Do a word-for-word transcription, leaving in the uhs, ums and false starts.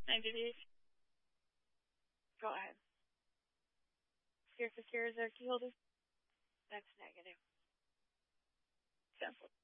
ninety days. Go ahead. Fear for fear is our key holder. That's negative. Simple.